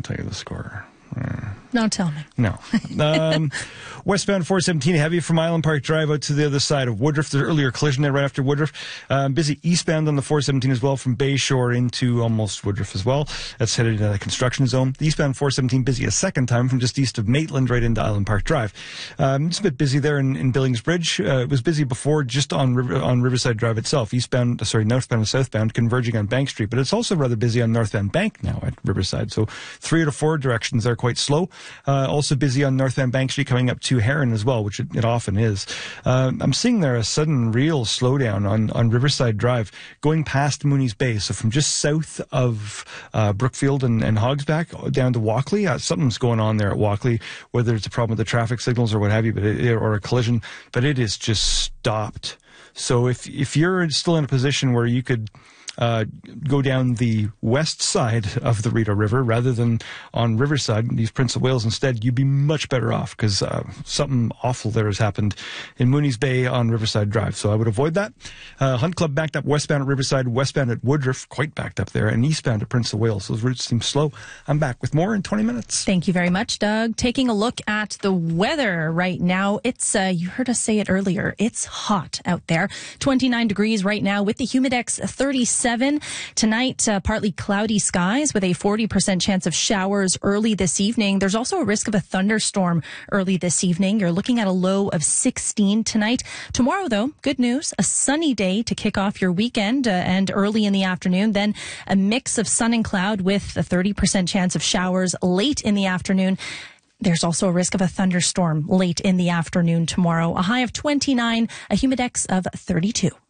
tell you the score. No, tell me. No. Westbound 417 heavy from Island Park Drive out to the other side of Woodruff. There's earlier collision there right after Woodruff. Busy eastbound on the 417 as well from Bayshore into almost Woodruff as well. That's headed into the construction zone. The eastbound 417 busy a second time from just east of Maitland right into Island Park Drive. It's a bit busy there in Billings Bridge. It was busy before just on Riverside Drive itself. Northbound and southbound converging on Bank Street. But it's also rather busy on North Van Bank now at Riverside. So 3 out of 4 directions are quite slow. Also busy on North Van Bank Street coming up to Heron as well, which it often is. I'm seeing there a sudden real slowdown on Riverside Drive going past Mooney's Bay. So from just south of Brookfield and Hogsback down to Walkley, something's going on there at Walkley, whether it's a problem with the traffic signals or what have you, or a collision, but it is just stopped. So if you're still in a position where you could go down the west side of the Rideau River rather than on Riverside, these Prince of Wales instead, you'd be much better off because something awful there has happened in Mooney's Bay on Riverside Drive. So I would avoid that. Hunt Club backed up westbound at Riverside, westbound at Woodruff, quite backed up there, and eastbound at Prince of Wales. Those routes seem slow. I'm back with more in 20 minutes. Thank you very much, Doug. Taking a look at the weather right now. It's, you heard us say it earlier, it's hot out there. 29 degrees right now with the Humidex 37. Tonight, partly cloudy skies with a 40% chance of showers early this evening. There's also a risk of a thunderstorm early this evening. You're looking at a low of 16 tonight. Tomorrow, though, good news, a sunny day to kick off your weekend and early in the afternoon. Then a mix of sun and cloud with a 30% chance of showers late in the afternoon. There's also a risk of a thunderstorm late in the afternoon tomorrow. A high of 29, a Humidex of 32.